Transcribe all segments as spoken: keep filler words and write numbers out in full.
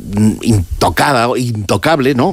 intocada, intocable, ¿no?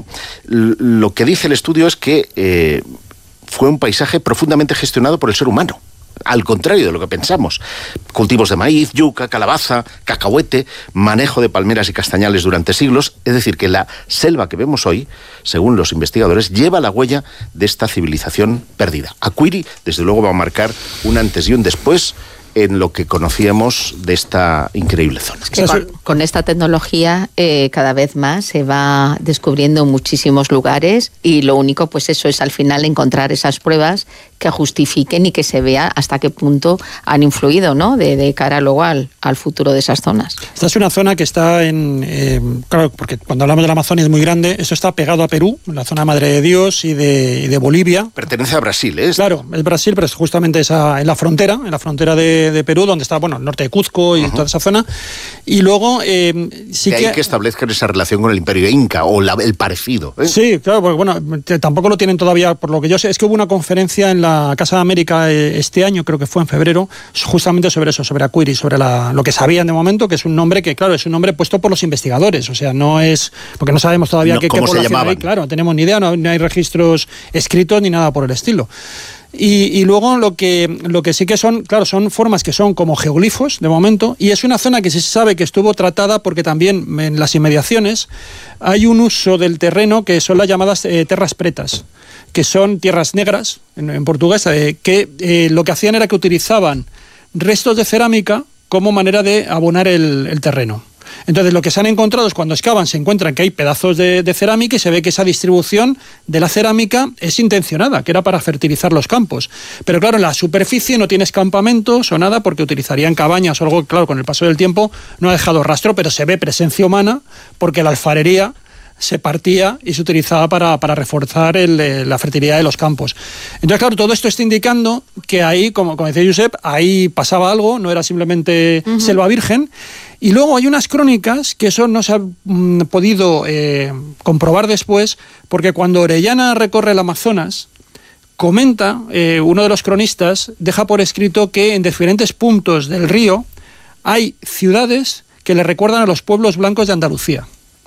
Lo que dice el estudio es que eh, fue un paisaje profundamente gestionado por el ser humano. Al contrario de lo que pensamos. Cultivos de maíz, yuca, calabaza, cacahuete, manejo de palmeras y castañales durante siglos. Es decir, que la selva que vemos hoy, según los investigadores, lleva la huella de esta civilización perdida. Acuiri, desde luego, va a marcar un antes y un después en lo que conocíamos de esta increíble zona. Es que con, con esta tecnología eh, cada vez más se va descubriendo muchísimos lugares y lo único, pues eso es al final encontrar esas pruebas que justifiquen y que se vea hasta qué punto han influido, ¿no? De, de cara luego al, al futuro de esas zonas. Esta es una zona que está en... Eh, claro, porque cuando hablamos de la Amazonia es muy grande. Esto está pegado a Perú, la zona Madre de Dios y de, y de Bolivia. Pertenece a Brasil, ¿eh? Claro, es Brasil, pero es justamente esa, en la frontera, en la frontera de, de Perú, donde está, bueno, el norte de Cuzco y uh-huh. toda esa zona. Y luego eh, sí de que... ahí que establezcan esa relación con el Imperio Inca, o la, el parecido, ¿eh? Sí, claro, porque bueno, tampoco lo tienen todavía, por lo que yo sé. Es que hubo una conferencia en la Casa de América este año, creo que fue en febrero, justamente sobre eso, sobre Acuiri, sobre la, lo que sabían de momento, que es un nombre que, claro, es un nombre puesto por los investigadores, o sea, no es, porque no sabemos todavía no, qué, qué población hay, claro, no tenemos ni idea, no, no hay registros escritos ni nada por el estilo. Y, y luego lo que, lo que sí que son, claro, son formas que son como geoglifos de momento, y es una zona que sí se sabe que estuvo tratada porque también en las inmediaciones hay un uso del terreno que son las llamadas eh, terras pretas, que son tierras negras, en, en portugués, eh, que eh, lo que hacían era que utilizaban restos de cerámica como manera de abonar el, el terreno. Entonces, lo que se han encontrado es cuando excavan, se encuentran que hay pedazos de, de cerámica y se ve que esa distribución de la cerámica es intencionada, que era para fertilizar los campos. Pero claro, en la superficie no tienes campamentos o nada porque utilizarían cabañas o algo, claro, con el paso del tiempo no ha dejado rastro, pero se ve presencia humana porque la alfarería se partía y se utilizaba para, para reforzar el, la fertilidad de los campos. Entonces, claro, todo esto está indicando que ahí, como, como decía Josep, ahí pasaba algo, no era simplemente uh-huh. selva virgen. Y luego hay unas crónicas que eso no se ha mm, podido eh, comprobar después, porque cuando Orellana recorre el Amazonas, comenta, eh, uno de los cronistas deja por escrito que en diferentes puntos del río hay ciudades que le recuerdan a los pueblos blancos de Andalucía.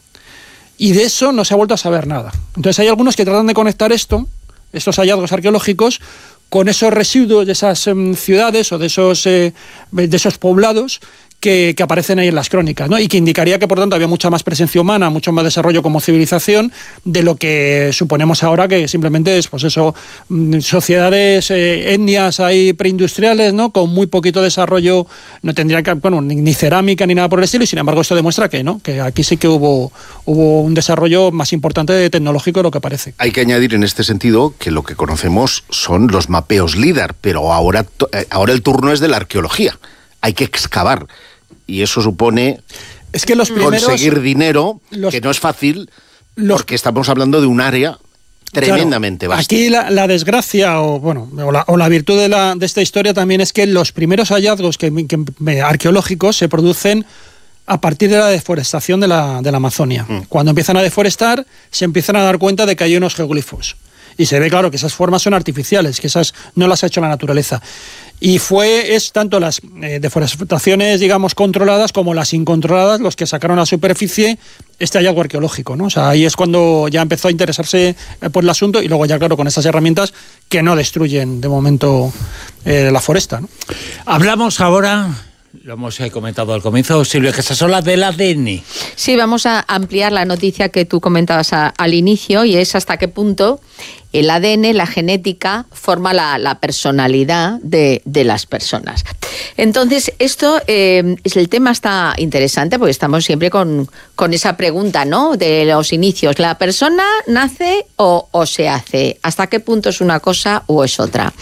Y de eso no se ha vuelto a saber nada. Entonces hay algunos que tratan de conectar esto, estos hallazgos arqueológicos, con esos residuos de esas um, ciudades o de esos, eh, de esos poblados que, que aparecen ahí en las crónicas, ¿no? Y que indicaría que, por tanto, había mucha más presencia humana, mucho más desarrollo como civilización de lo que suponemos ahora, que simplemente es, pues eso, sociedades, eh, etnias ahí preindustriales, ¿no? Con muy poquito desarrollo, no tendrían que, bueno, ni, ni cerámica ni nada por el estilo, y sin embargo esto demuestra que no, que aquí sí que hubo, hubo un desarrollo más importante tecnológico de lo que parece. Hay que añadir en este sentido que lo que conocemos son los mapeos LIDAR, pero ahora, ahora el turno es de la arqueología. Hay que excavar. Y eso supone es que los primeros, conseguir dinero, los, que no es fácil, los, porque estamos hablando de un área tremendamente claro, vasta. Aquí la, la desgracia o bueno o la, o la virtud de, la, de esta historia también es que los primeros hallazgos que, que, arqueológicos se producen a partir de la deforestación de la, de la Amazonia. Mm. Cuando empiezan a deforestar, se empiezan a dar cuenta de que hay unos geoglifos. Y se ve, claro, que esas formas son artificiales, que esas no las ha hecho la naturaleza. Y fue, es tanto las eh, deforestaciones, digamos, controladas como las incontroladas los que sacaron a la superficie este hallazgo arqueológico, ¿no? O sea, ahí es cuando ya empezó a interesarse eh, por el asunto y luego ya, claro, con esas herramientas que no destruyen de momento eh, la foresta, ¿no? Hablamos ahora... Lo hemos comentado al comienzo, Silvia Casasola, del A D N. Sí, vamos a ampliar la noticia que tú comentabas a, al inicio, y es hasta qué punto el A D N, la genética, forma la, la personalidad de, de las personas. Entonces, esto, eh, es, el tema está interesante porque estamos siempre con, con esa pregunta, ¿no? De los inicios, ¿la persona nace o, o se hace? ¿Hasta qué punto es una cosa o es otra?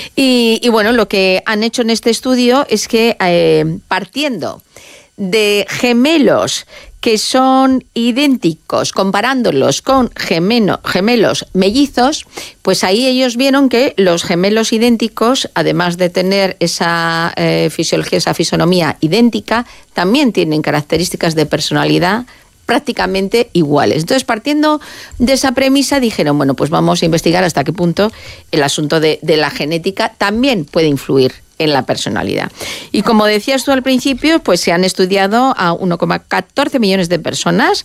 Y, y bueno, lo que han hecho en este estudio es que eh, partiendo de gemelos que son idénticos, comparándolos con gemeno, gemelos mellizos, pues ahí ellos vieron que los gemelos idénticos, además de tener esa eh, fisiología, esa fisonomía idéntica, también tienen características de personalidad prácticamente iguales. Entonces, partiendo de esa premisa, dijeron, bueno, pues vamos a investigar hasta qué punto el asunto de, de la genética también puede influir en la personalidad. Y como decías tú al principio, pues se han estudiado a uno coma catorce millones de personas